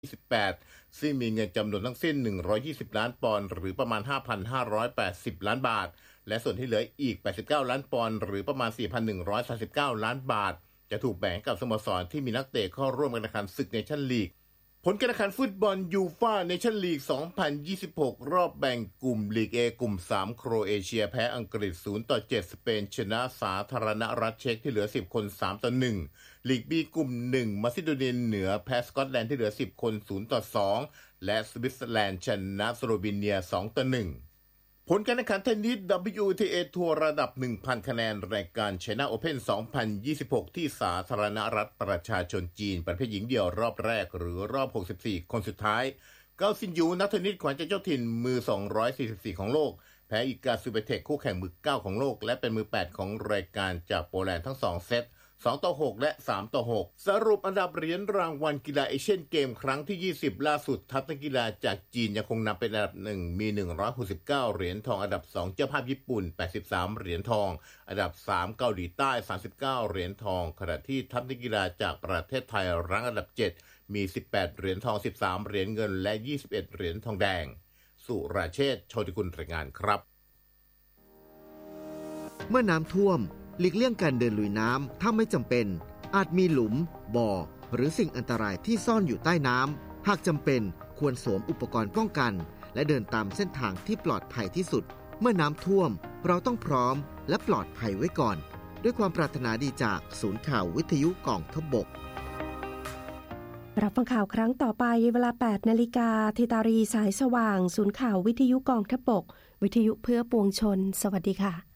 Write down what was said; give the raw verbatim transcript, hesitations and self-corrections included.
ยี่สิบแปดซึ่งมีเงินจำนวนทั้งสิ้นหนึ่งร้อยยี่สิบล้านปอนด์หรือประมาณ ห้าพันห้าร้อยแปดสิบล้านบาทและส่วนที่เหลืออีกแปดสิบเก้าล้านปอนด์หรือประมาณ สี่พันหนึ่งร้อยสามสิบเก้าล้านบาทจะถูกแบ่งกับสโมสรที่มีนักเตะเข้าร่วมการแข่งขันศึกเนชั่นลีกผลการแข่งขันฟุตบอลยูฟ่าเนชั่นลีกสองพันยี่สิบหกรอบแบ่งกลุ่มลีก A กลุ่มสามโครเอเชียแพ้อังกฤษศูนย์ต่อเจ็ดสเปนชนะสาธารณรัฐเช็กที่เหลือสิบคนสามต่อหนึ่งลีก B กลุ่มหนึ่งมาซิโดเนียเหนือแพ้สกอตแลนด์ที่เหลือสิบคนศูนย์ต่อสองและสวิตเซอร์แลนด์ชนะสโลวีเนียสองต่อหนึ่งผลการแข่งขันเทนนิส ดับเบิลยู ที เอ ทัวร์ระดับ หนึ่งพัน คะแนนรายการ China Open สองพันยี่สิบหกที่สาธารณรัฐประชาชนจีนประเภทหญิงเดี่ยวรอบแรกหรือรอบหกสิบสี่คนสุดท้ายเกาซินยูนักเทนนิสขวัญใจเจ้าถิ่นมือสองร้อยสี่สิบสี่ของโลกแพ้อีกาซูเบเทคคู่แข่งมือเก้าของโลกและเป็นมือแปดของรายการจากโปแลนด์ทั้งสองเซตสองต่อหกและสามต่อหกสรุปอันดับเหรียญรางวัลกีฬาเอเชียนเกมครั้งที่ยี่สิบล่าสุดทัพนักกีฬาจากจีนยังคงนำเป็นอันดับหนึ่งมีหนึ่งร้อยหกสิบเก้าเหรียญทองอันดับสองเจ้าภาพญี่ปุ่นแปดสิบสามเหรียญทองอันดับสามเกาหลีใต้สามสิบเก้าเหรียญทองขณะที่ทัพนักกีฬาจากประเทศไทยรั้งอันดับเจ็ดมีสิบแปดเหรียญทองสิบสามเหรียญเงินและยี่สิบเอ็ดเหรียญทองแดงสุราเชษฐ์โชติกุลรายงานครับเมื่อน้ำท่วมหลีกเลี่ยงการเดินลุยน้ำถ้าไม่จำเป็นอาจมีหลุมบ่อหรือสิ่งอันตรายที่ซ่อนอยู่ใต้น้ำหากจำเป็นควรสวมอุปกรณ์ป้องกันและเดินตามเส้นทางที่ปลอดภัยที่สุดเมื่อน้ำท่วมเราต้องพร้อมและปลอดภัยไว้ก่อนด้วยความปรารถนาดีจากศูนย์ข่าววิทยุกองทัพบกรับฟังข่าวครั้งต่อไปเวลา แปดนาฬิกา ทิตารีสายสว่างศูนย์ข่าววิทยุกองทัพบกวิทยุเพื่อปวงชนสวัสดีค่ะ